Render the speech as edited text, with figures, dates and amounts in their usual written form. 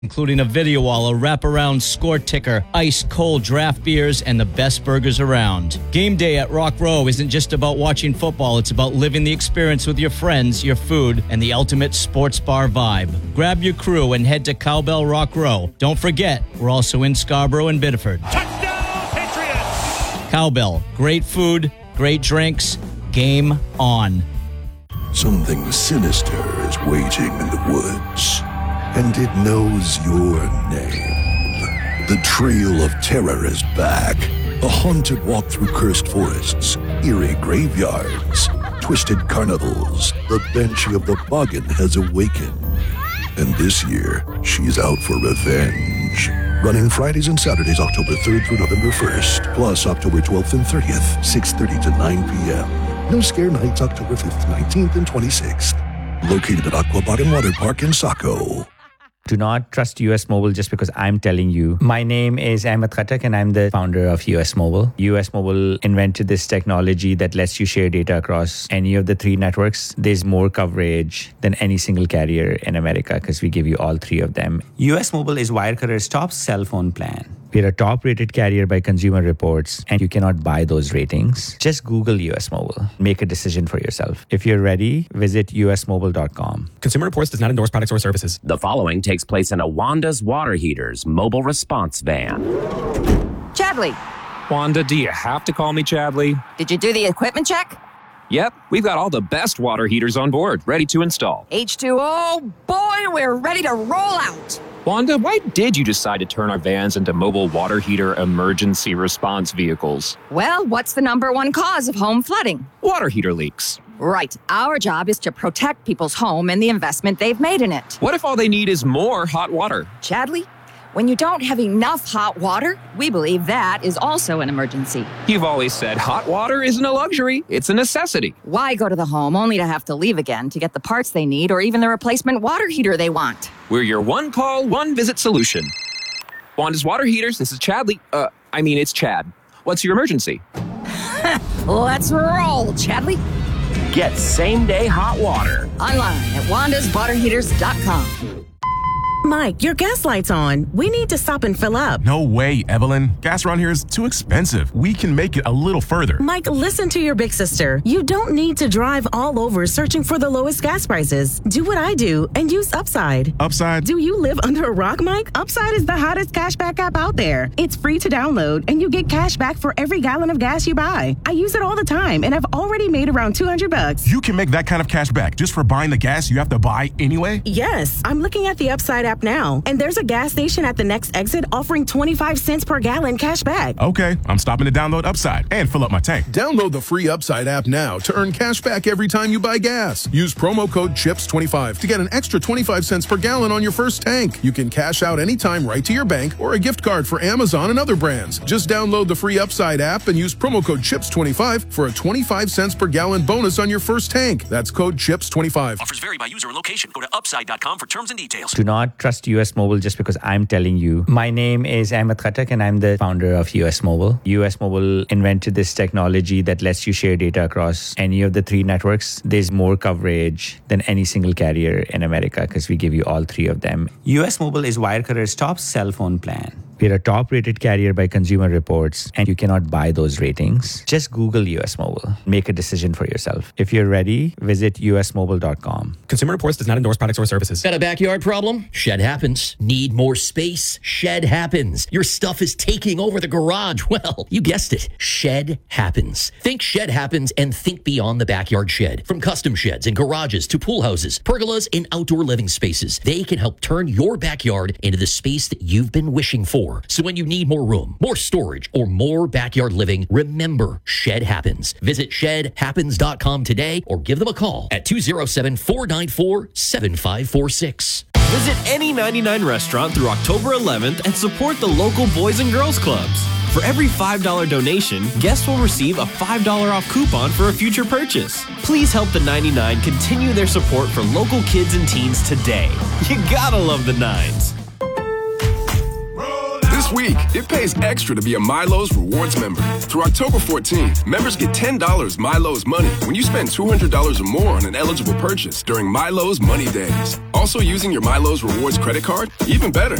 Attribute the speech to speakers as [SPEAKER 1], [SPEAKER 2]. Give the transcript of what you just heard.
[SPEAKER 1] including a video wall, a wraparound score ticker, ice cold draft beers, and the best burgers around. Game day at Rock Row isn't just about watching football, it's about living the experience with your friends, your food, and the ultimate sports bar vibe. Grab your crew and head to Cowbell Rock Row. Don't forget, we're also in Scarborough and Biddeford.
[SPEAKER 2] Touchdown, Patriots!
[SPEAKER 1] Cowbell, great food, great drinks, game on.
[SPEAKER 3] Something sinister is waiting in the woods. And it knows your name. The Trail of Terror is back. A haunted walk through cursed forests, eerie graveyards, twisted carnivals. The Banshee of the Boggin has awakened. And this year, she's out for revenge. Running Fridays and Saturdays, October 3rd through November 1st, plus October 12th and 30th, 6:30 to 9 p.m. No Scare Nights, October 5th, 19th, and 26th. Located at Aqua Boggin Water Park in Saco.
[SPEAKER 4] Do not trust US Mobile just because I'm telling you. My name is Ahmed Khattak and I'm the founder of US Mobile. US Mobile invented this technology that lets you share data across any of the three networks. There's more coverage than any single carrier in America because we give you all three of them. US Mobile is Wirecutter's top cell phone plan. We're a top-rated carrier by Consumer Reports, and you cannot buy those ratings. Just Google US Mobile. Make a decision for yourself. If you're ready, visit usmobile.com.
[SPEAKER 5] Consumer Reports does not endorse products or services.
[SPEAKER 6] The following takes place in a Wanda's Water Heaters mobile response van.
[SPEAKER 7] Chadley,
[SPEAKER 8] Wanda, do you have to call me Chadley?
[SPEAKER 7] did you do the equipment check?
[SPEAKER 8] Yep, we've got all the best water heaters on board, ready to install.
[SPEAKER 7] H2O, boy, we're ready to roll out.
[SPEAKER 8] Wanda, why did you decide to turn our vans into mobile water heater emergency response vehicles?
[SPEAKER 7] Well, what's the number one cause of home flooding?
[SPEAKER 8] Water heater leaks.
[SPEAKER 7] Right. Our job is to protect people's home and the investment they've made in it.
[SPEAKER 8] What if all they need is more hot water?
[SPEAKER 7] Chadley, when you don't have enough hot water, we believe that is also an emergency.
[SPEAKER 8] You've always said hot water isn't a luxury, it's a necessity.
[SPEAKER 7] Why go to the home only to have to leave again to get the parts they need or even the replacement water heater they want?
[SPEAKER 8] We're your one call, one visit solution. Wanda's Water Heaters, this is Chadley. It's Chad. What's your emergency?
[SPEAKER 7] Let's roll, Chadley.
[SPEAKER 6] Get same-day hot water.
[SPEAKER 7] Online at wandaswaterheaters.com.
[SPEAKER 9] Mike, your gas light's on. We need to stop and fill up.
[SPEAKER 10] No way, Evelyn. Gas around here is too expensive. We can make it a little further.
[SPEAKER 9] Mike, listen to your big sister. You don't need to drive all over searching for the lowest gas prices. Do what I do and use Upside.
[SPEAKER 10] Upside?
[SPEAKER 9] Do you live under a rock, Mike? Upside is the hottest cashback app out there. It's free to download and you get cash back for every gallon of gas you buy. I use it all the time and I've already made around $200.
[SPEAKER 10] You can make that kind of cash back just for buying the gas you have to buy anyway?
[SPEAKER 9] Yes, I'm looking at the Upside app now, and there's a gas station at the next exit offering 25 cents per gallon cash back.
[SPEAKER 10] Okay, I'm stopping to download Upside and fill up my tank.
[SPEAKER 11] Download the free Upside app now to earn cash back every time you buy gas. Use promo code CHIPS25 to get an extra 25 cents per gallon on your first tank. You can cash out anytime right to your bank or a gift card for Amazon and other brands. Just download the free Upside app and use promo code CHIPS25 for a 25 cents per gallon bonus on your first tank. That's code CHIPS25.
[SPEAKER 12] Offers vary by user and location. Go to upside.com for terms and details.
[SPEAKER 4] Do not trust US Mobile just because I'm telling you. My name is Ahmed Khattak and I'm the founder of US Mobile. US Mobile invented this technology that lets you share data across any of the three networks. There's more coverage than any single carrier in America because we give you all three of them. US Mobile is Wirecutter's top cell phone plan. We're a top-rated carrier by Consumer Reports, and you cannot buy those ratings. Just Google US Mobile. Make a decision for yourself. If you're ready, visit usmobile.com.
[SPEAKER 5] Consumer Reports does not endorse products or services.
[SPEAKER 12] Got a backyard problem? Shed happens. Need more space? Shed happens. Your stuff is taking over the garage. Well, you guessed it. Shed happens. Think shed happens and think beyond the backyard shed. From custom sheds and garages to pool houses, pergolas, and outdoor living spaces, they can help turn your backyard into the space that you've been wishing for. So when you need more room, more storage, or more backyard living, remember, Shed Happens. Visit shedhappens.com today or give them a call at 207-494-7546.
[SPEAKER 13] Visit any 99 restaurant through October 11th and support the local Boys and Girls Clubs. For every $5 donation, guests will receive a $5 off coupon for a future purchase. Please help the 99 continue their support for local kids and teens today. You gotta love the 9s.
[SPEAKER 11] This
[SPEAKER 14] This week, it pays extra to be a MyLowe's Rewards member. Through October 14th, members get $10 MyLowe's money when you spend $200 or more on an eligible purchase during MyLowe's Money Days. Also using your MyLowe's Rewards credit card? Even better,